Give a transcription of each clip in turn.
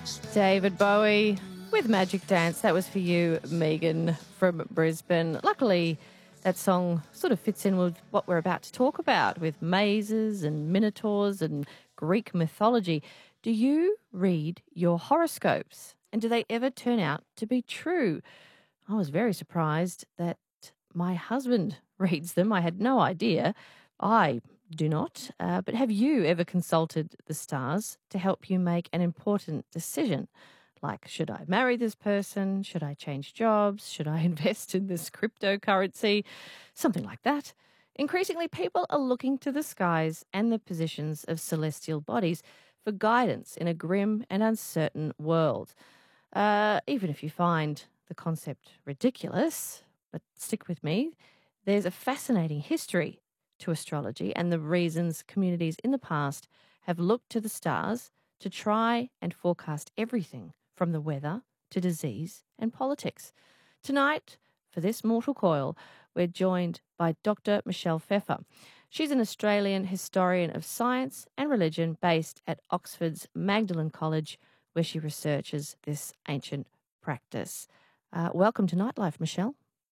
David Bowie with Magic Dance. That was for you, Megan from Brisbane. Luckily, that song sort of fits in with what we're about to talk about, with mazes and minotaurs and Greek mythology. Do you read your horoscopes? And do they ever turn out to be true? I was very surprised that my husband reads them. I had no idea. I do not. But have you ever consulted the stars to help you make an important decision? Like, should I marry this person? Should I change jobs? Should I invest in this cryptocurrency? Something like that. Increasingly, people are looking to the skies and the positions of celestial bodies for guidance in a grim and uncertain world. Even if you find the concept ridiculous, but stick with me, there's a fascinating history to astrology and the reasons communities in the past have looked to the stars to try and forecast everything from the weather to disease and politics. Tonight, for this mortal coil, we're joined by Dr. Michelle Pfeffer. She's an Australian historian of science and religion based at Oxford's Magdalen College, where she researches this ancient practice. Welcome to Nightlife, Michelle.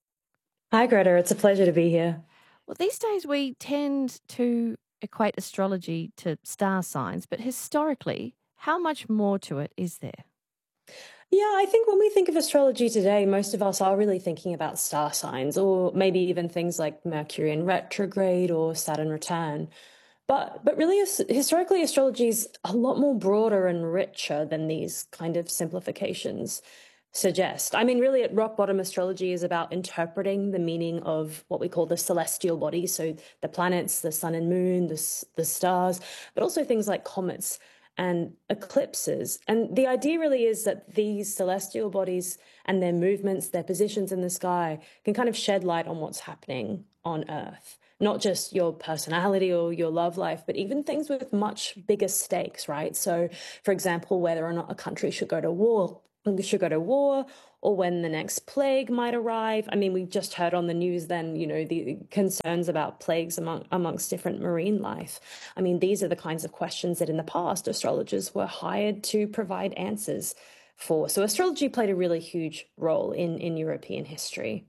Hi, Greta. It's a pleasure to be here. Well, these days we tend to equate astrology to star signs, but historically, how much more to it is there? Yeah, I think when we think of astrology today, most of us are really thinking about star signs, or maybe even things like Mercury in retrograde or Saturn return. But really, historically, astrology is a lot more broader and richer than these kind of simplifications suggest. I mean, really, at rock bottom, astrology is about interpreting the meaning of what we call the celestial bodies, so the planets, the sun and moon, the stars, but also things like comets and eclipses. And the idea really is that these celestial bodies and their movements, their positions in the sky, can kind of shed light on what's happening on Earth. Not just your personality or your love life, but even things with much bigger stakes, right? So, for example, whether or not a country should go to war, or when the next plague might arrive. I mean, we just heard on the news then, the concerns about plagues amongst different marine life. I mean, these are the kinds of questions that in the past astrologers were hired to provide answers for. So astrology played a really huge role in European history.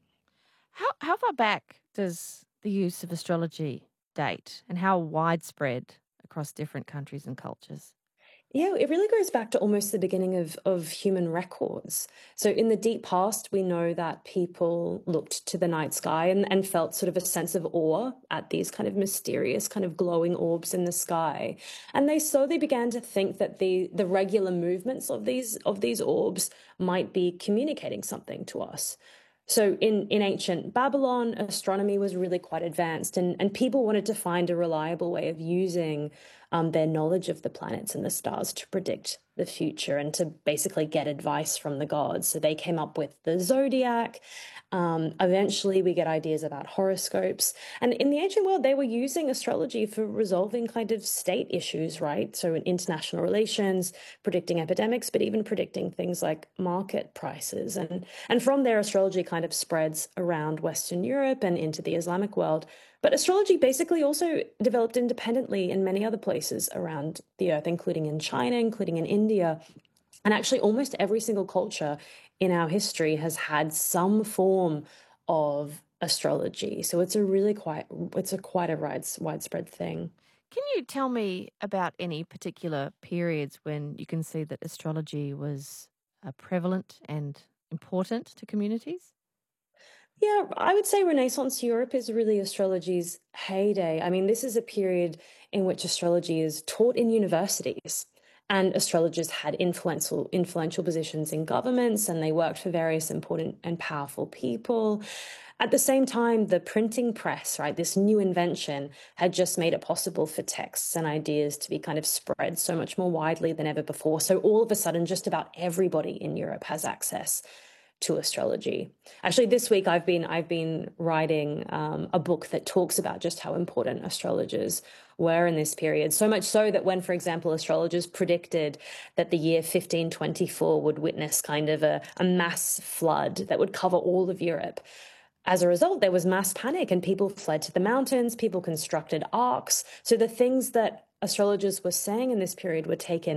How far back does the use of astrology date, and how widespread across different countries and cultures? Yeah, it really goes back to almost the beginning of human records. So in the deep past, we know that people looked to the night sky and felt sort of a sense of awe at these kind of mysterious, kind of glowing orbs in the sky. And they slowly began to think that the regular movements of these orbs might be communicating something to us. So in ancient Babylon, astronomy was really quite advanced, and people wanted to find a reliable way of using their knowledge of the planets and the stars to predict the future and to basically get advice from the gods. So they came up with the zodiac. Eventually, we get ideas about horoscopes. And in the ancient world, they were using astrology for resolving kind of state issues, right? So in international relations, predicting epidemics, but even predicting things like market prices. And from there, astrology kind of spreads around Western Europe and into the Islamic world. But astrology basically also developed independently in many other places around the earth, including in China, including in India. And actually, almost every single culture in our history has had some form of astrology. So it's quite a widespread thing. Can you tell me about any particular periods when you can see that astrology was prevalent and important to communities? Yeah, I would say Renaissance Europe is really astrology's heyday. I mean, this is a period in which astrology is taught in universities, and astrologers had influential positions in governments, and they worked for various important and powerful people. At the same time, the printing press, right, this new invention had just made it possible for texts and ideas to be kind of spread so much more widely than ever before. So all of a sudden, just about everybody in Europe has access to astrology. Actually, this week I've been writing a book that talks about just how important astrologers were in this period. So much so that when, for example, astrologers predicted that the year 1524 would witness kind of a mass flood that would cover all of Europe. As a result, there was mass panic and people fled to the mountains, people constructed arks. So the things that astrologers were saying in this period were taken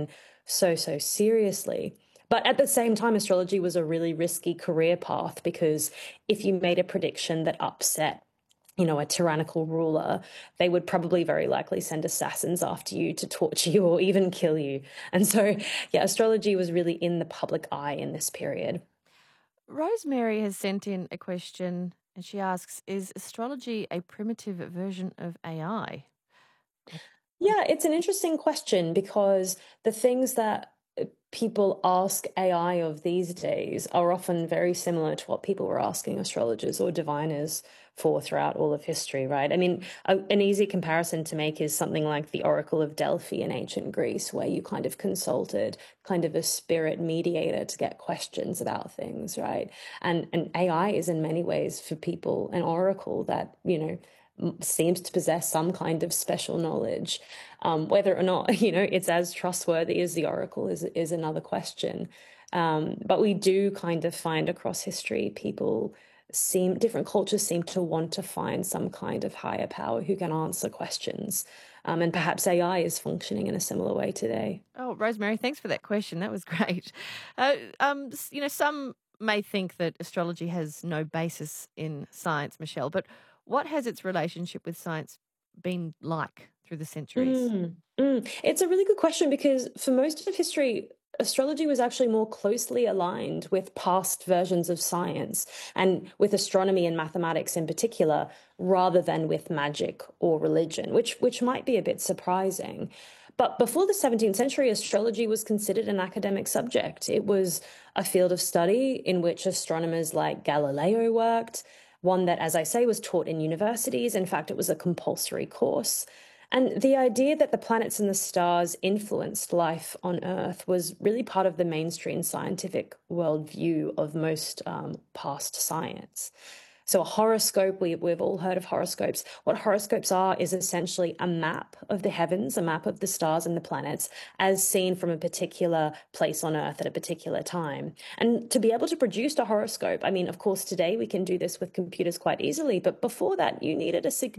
so seriously. But at the same time, astrology was a really risky career path because if you made a prediction that upset, a tyrannical ruler, they would probably very likely send assassins after you to torture you or even kill you. And so, yeah, astrology was really in the public eye in this period. Rosemary has sent in a question and she asks, is astrology a primitive version of AI? Yeah, it's an interesting question because the things that people ask AI of these days are often very similar to what people were asking astrologers or diviners for throughout all of history, right? I mean, an easy comparison to make is something like the Oracle of Delphi in ancient Greece, where you kind of consulted kind of a spirit mediator to get questions about things, right? And AI is in many ways for people an oracle that, seems to possess some kind of special knowledge. Whether or not, it's as trustworthy as the oracle is another question. But we do kind of find across history, different cultures seem to want to find some kind of higher power who can answer questions. And perhaps AI is functioning in a similar way today. Oh, Rosemary, thanks for that question. That was great. Some may think that astrology has no basis in science, Michelle, but what has its relationship with science been like through the centuries? It's a really good question because for most of history, astrology was actually more closely aligned with past versions of science and with astronomy and mathematics in particular, rather than with magic or religion, which might be a bit surprising. But before the 17th century, astrology was considered an academic subject. It was a field of study in which astronomers like Galileo worked, one that, as I say, was taught in universities. In fact, it was a compulsory course. And the idea that the planets and the stars influenced life on Earth was really part of the mainstream scientific worldview of most past science. So a horoscope, we've all heard of horoscopes. What horoscopes are is essentially a map of the heavens, a map of the stars and the planets as seen from a particular place on Earth at a particular time. And to be able to produce a horoscope, I mean, of course, today we can do this with computers quite easily, but before that, you needed a